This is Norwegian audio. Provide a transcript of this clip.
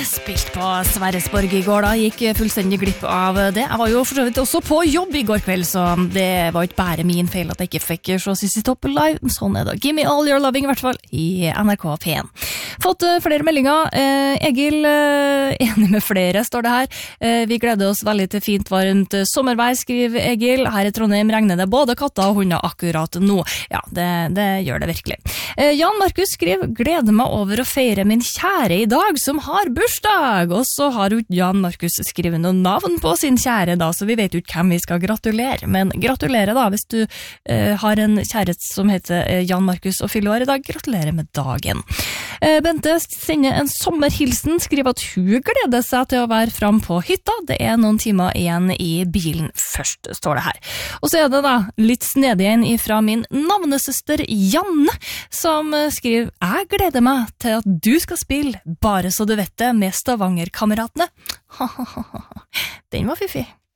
spilt på Sverresborg I går da, gikk fullstendig glipp av det. Jeg var jo for så vidt også på jobb I går kveld, så det var ikke bare min feil at jeg ikke fikk se Sissy Topp live. Sånn det. Give me all your loving I hvert fall I NRK P1. Fått flere meldinger. Egil, enig med flere, står det her. Vi gleder oss veldig til fint varmt sommervær, skriver Egil. Her I Trondheim regner det både katter og hunder akkurat nå. Ja, det gjør det virkelig. Jan Markus skriver, gleder meg over å feire min kjære I dag, som har bursdag. Og så har jo Jan Markus skrevet noen navn på sin kjære da, så vi vet jo ikke hvem vi skal gratulere. Men gratulere da, hvis du har en kjære som heter Jan Markus og fyller år I dag. Gratulerer med dagen. Bente sender en sommerhilsen, skriver at hun gleder seg til å være frem på hytta. Det noen timer igjen I bilen først, står det her. Og så det da litt snedig igjen fra min navnesøster Janne, som skriver, jeg gleder meg til at du skal spille Bare så du vet det med Stavanger-kameratene. Den var fiffig.